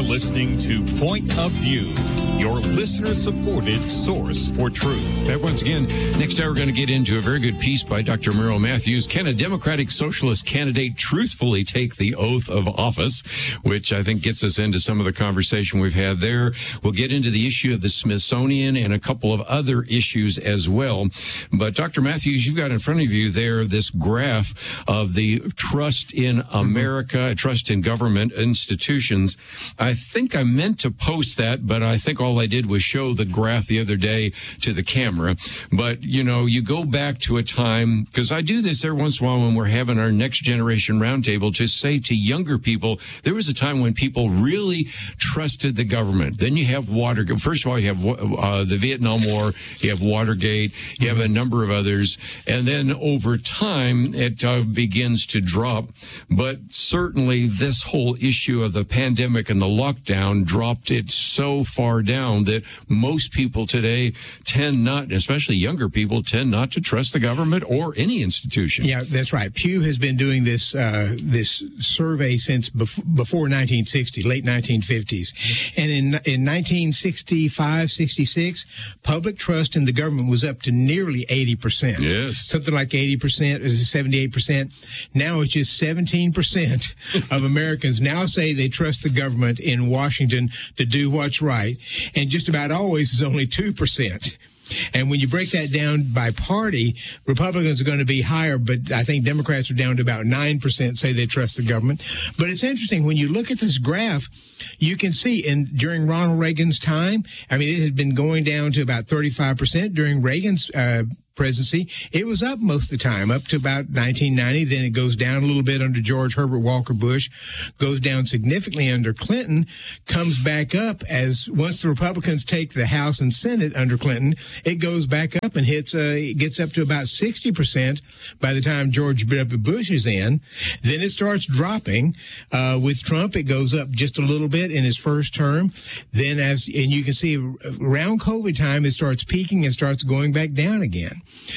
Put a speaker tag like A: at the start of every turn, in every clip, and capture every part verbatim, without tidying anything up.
A: listening to Point of View, your listener-supported source for truth.
B: And once again, next hour we're going to get into a very good piece by Doctor Merrill Matthews. Can a Democratic Socialist candidate truthfully take the oath of office? Which I think gets us into some of the conversation we've had there. We'll get into the issue of the Smithsonian and a couple of other issues as well. But Doctor Matthews, you've got in front of you there this graph of the trust in America, trust in government institutions. I think I meant to post that, but I think all I did was show the graph the other day to the camera. But, you know, you go back to a time, because I do this every once in a while when we're having our next generation roundtable, to say to younger people, there was a time when people really trusted the government. Then you have Watergate. First of all, you have uh, the Vietnam War, you have Watergate, you have a number of others. And then over time, it uh, begins to drop. But certainly this whole issue of the pandemic and the lockdown dropped it so far down that most people today tend not, especially younger people, tend not to trust the government or any institution.
C: Yeah, that's right. Pew has been doing this uh, this survey since bef- before nineteen sixty, late nineteen fifties. And in in nineteen sixty-five, sixty-six, public trust in the government was up to nearly eighty percent.
B: Yes.
C: Something like eighty percent, seventy-eight percent. Now it's just seventeen percent of Americans now say they trust the government in Washington to do what's right. And just about always is only two percent. And when you break that down by party, Republicans are going to be higher, but I think Democrats are down to about nine percent say they trust the government. But it's interesting, when you look at this graph, you can see in during Ronald Reagan's time, I mean, it had been going down to about thirty-five percent during Reagan's uh presidency. It was up most of the time, up to about nineteen ninety. Then it goes down a little bit under George Herbert Walker Bush, goes down significantly under Clinton, comes back up as once the Republicans take the House and Senate under Clinton, it goes back up and hits, uh, it gets up to about sixty percent by the time George W. Bush is in. Then it starts dropping. Uh, with Trump, it goes up just a little bit in his first term. Then as, and you can see around COVID time, it starts peaking and starts going back down again.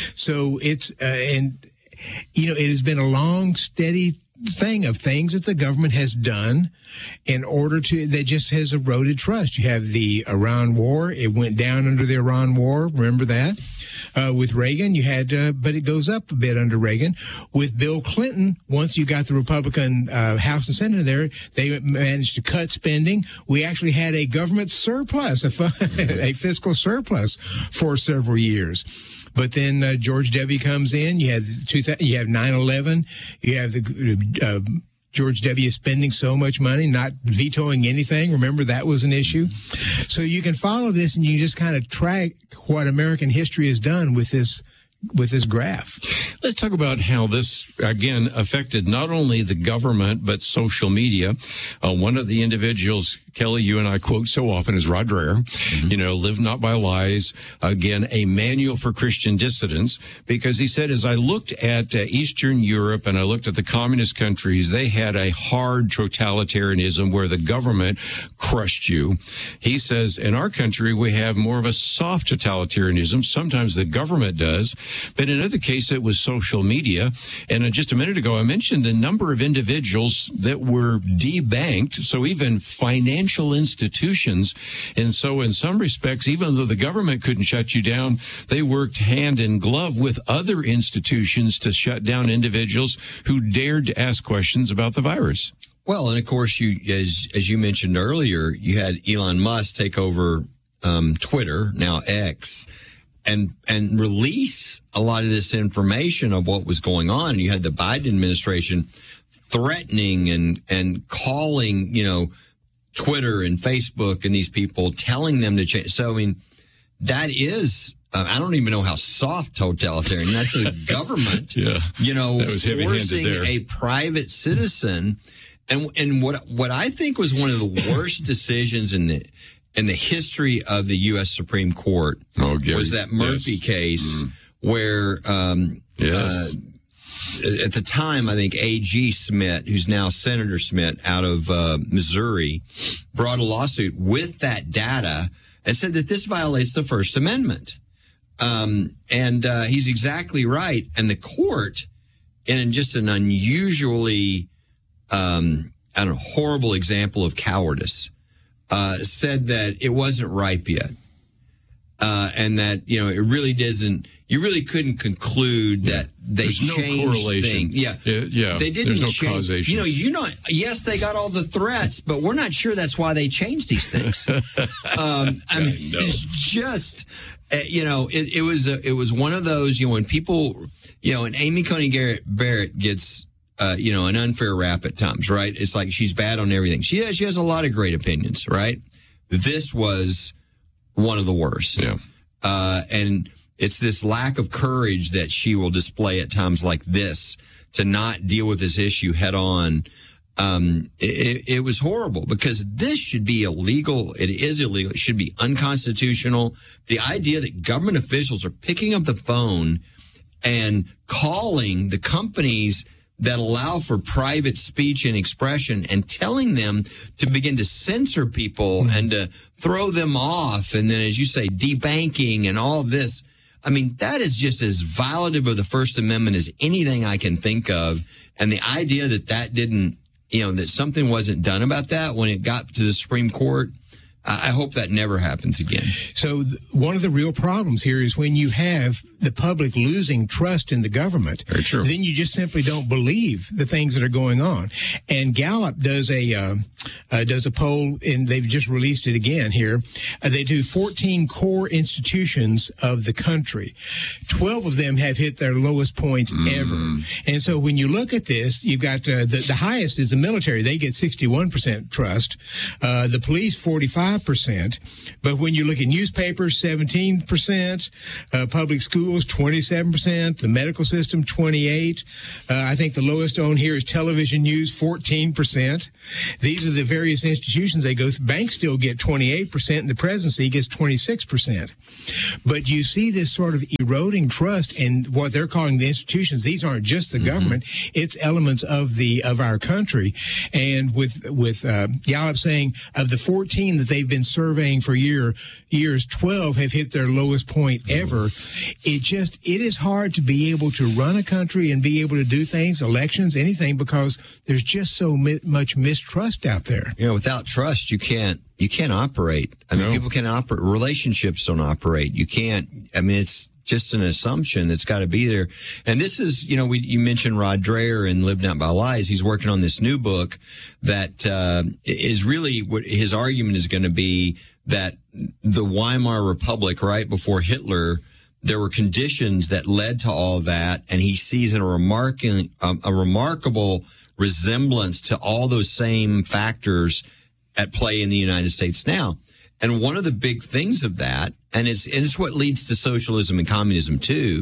C: So it's, uh, and, you know, it has been a long, steady thing of things that the government has done in order to, that just has eroded trust. You have the Iran war. It went down under the Iran war. Remember that? Uh, with Reagan, you had, uh, but it goes up a bit under Reagan. With Bill Clinton, once you got the Republican uh, House and Senate there, they managed to cut spending. We actually had a government surplus, a, a fiscal surplus for several years. But then uh, George W. comes in. You have two, you have nine eleven. You have the uh, George W. spending so much money, not vetoing anything. Remember, that was an issue. So you can follow this, and you just kind of track what American history has done with this with this graph.
B: Let's talk about how this, again, affected not only the government, but social media. Uh, one of the individuals, Kelly, you and I quote so often is Rod Dreher, mm-hmm. you know, live not by lies. Again, a manual for Christian dissidents, because he said, as I looked at uh, Eastern Europe and I looked at the communist countries, they had a hard totalitarianism where the government crushed you. He says, in our country, we have more of a soft totalitarianism. Sometimes the government does. But in other cases, it was social media. And just a minute ago, I mentioned the number of individuals that were debanked. So even financial institutions. And so in some respects, even though the government couldn't shut you down, they worked hand in glove with other institutions to shut down individuals who dared to ask questions about the virus.
D: Well, and of course, you as as you mentioned earlier, you had Elon Musk take over um, Twitter, now X, and and release a lot of this information of what was going on. And you had the Biden administration threatening and and calling, you know, Twitter and Facebook and these people, telling them to change. So, I mean, that is, uh, I don't even know how soft totalitarian, that's a government,
B: yeah,
D: you know, forcing
B: there.
D: a private citizen. And and what what I think was one of the worst decisions in the in the history of the U S Supreme Court
B: oh,
D: was that Murphy
B: yes.
D: case
B: mm.
D: where um,
B: yes.
D: uh, at the time, I think A G Smith, who's now Senator Smith out of uh, Missouri, brought a lawsuit with that data and said that this violates the First Amendment. Um, and uh, he's exactly right. And the court, in just an unusually, um, I don't know, horrible example of cowardice, uh, said that it wasn't ripe yet. Uh, and that, you know, it really doesn't, you really couldn't conclude yeah. that they
B: There's
D: changed
B: no correlation.
D: things. Yeah.
B: yeah. Yeah.
D: They didn't
B: There's no
D: change.
B: causation.
D: You know, you know, yes, they got all the threats, but we're not sure that's why they changed these things. um, I mean,
B: no.
D: it's just, uh, you know, it, it was, a, it was one of those, you know, when people, you know, and Amy Coney Garrett Barrett gets, uh, you know, an unfair rap at times, right? It's like she's bad on everything. She has, she has a lot of great opinions, right? This was one of the worst.
B: Yeah.
D: Uh, and it's this lack of courage that she will display at times like this to not deal with this issue head on. Um, it, it was horrible because this should be illegal. It is illegal. It should be unconstitutional. The idea that government officials are picking up the phone and calling the companies that allow for private speech and expression and telling them to begin to censor people mm-hmm. and to throw them off. And then, as you say, debanking and all of this. I mean, that is just as violative of the First Amendment as anything I can think of. And the idea that that didn't, you know, that something wasn't done about that when it got to the Supreme Court, I hope that never happens again.
C: So th- one of the real problems here is when you have the public losing trust in the government,
B: Very true.
C: then you just simply don't believe the things that are going on. And Gallup does a uh, uh, does a poll, and they've just released it again here. Uh, they do fourteen core institutions of the country. twelve of them have hit their lowest points mm. ever. And so when you look at this, you've got uh, the, the highest is the military. They get sixty-one percent trust. Uh, the police, forty-five percent. But when you look at newspapers, seventeen percent. Uh, public schools, twenty-seven percent. The medical system, twenty-eight. Uh, I think the lowest on here is television news, fourteen percent. These are the various institutions they go through. Banks still get twenty-eight percent, and the presidency gets twenty-six percent. But you see this sort of eroding trust in what they're calling the institutions. These aren't just the mm-hmm. government; it's elements of the of our country. And with with uh, Gallup saying of the fourteen that they've been surveying for year years, twelve have hit their lowest point ever. It just it is hard to be able to run a country and be able to do things, elections, anything, because there's just so mi- much mistrust out there.
D: You know, without trust, you can't you can't operate. I mean,
B: no.
D: people can operate. Relationships don't operate. You can't. I mean, it's just an assumption that's got to be there. And this is, you know, we you mentioned Rod Dreher in Live Not by Lies. He's working on this new book that uh, is really what his argument is going to be, that the Weimar Republic, right before Hitler, there were conditions that led to all that, and he sees a remarkable, um, a remarkable resemblance to all those same factors at play in the United States now. And one of the big things of that, and it's, and it's what leads to socialism and communism too,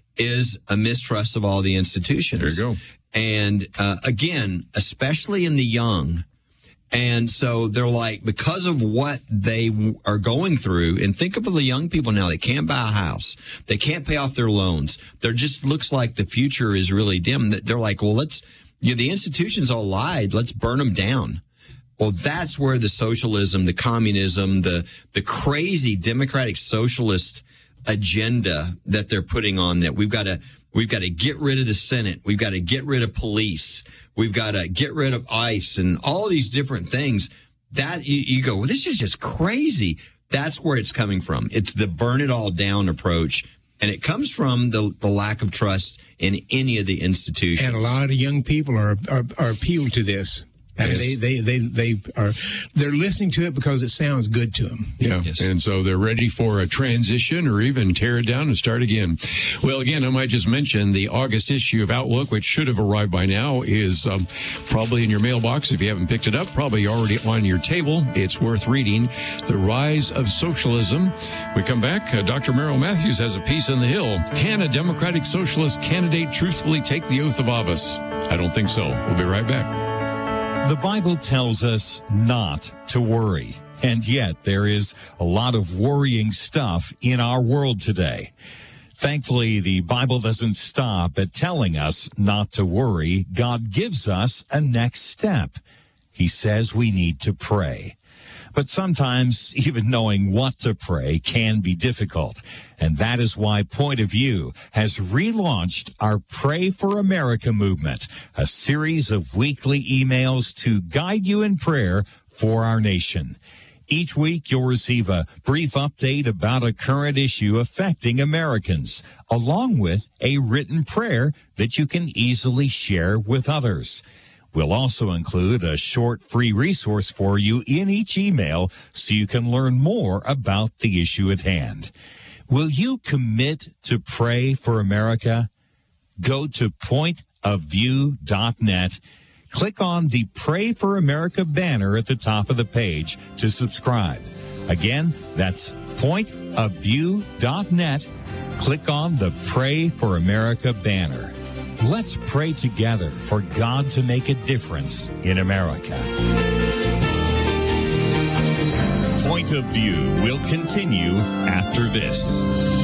D: is a mistrust of all the institutions.
B: There you go.
D: And uh, again, especially in the young. And so they're like, because of what they w- are going through, and think of the young people now, they can't buy a house. They can't pay off their loans. There just looks like the future is really dim. They're like, well, let's, you know, the institutions all lied. Let's burn them down. Well, that's where the socialism, the communism, the, the crazy democratic socialist agenda that they're putting on, that we've got to, we've got to get rid of the Senate. We've got to get rid of police. We've got to get rid of ICE and all these different things. That you, you go, well, this is just crazy. That's where it's coming from. It's the burn it all down approach. And it comes from the, the lack of trust in any of the institutions.
C: And a lot of young people are, are, are appealed to this. I mean, they, they, they, they are, they're listening to it because it sounds good to them.
B: Yeah.
D: Yes.
B: And so they're ready for a transition or even tear it down and start again. Well, again, I might just mention the August issue of Outlook, which should have arrived by now, is um, probably in your mailbox. If you haven't picked it up, probably already on your table. It's worth reading. The Rise of Socialism. We come back. Uh, Doctor Merrill Matthews has a piece on the Hill. Can a Democratic Socialist candidate truthfully take the oath of office? I don't think so. We'll be right back.
E: The Bible tells us not to worry, and yet there is a lot of worrying stuff in our world today. Thankfully, the Bible doesn't stop at telling us not to worry. God gives us a next step. He says we need to pray. But sometimes even knowing what to pray can be difficult. And that is why Point of View has relaunched our Pray for America movement, a series of weekly emails to guide you in prayer for our nation. Each week, you'll receive a brief update about a current issue affecting Americans, along with a written prayer that you can easily share with others. We'll also include a short free resource for you in each email so you can learn more about the issue at hand. Will you commit to pray for America? Go to point of view dot net. Click on the Pray for America banner at the top of the page to subscribe. Again, that's point of view dot net. Click on the Pray for America banner. Let's pray together for God to make a difference in America.
A: Point of View will continue after this.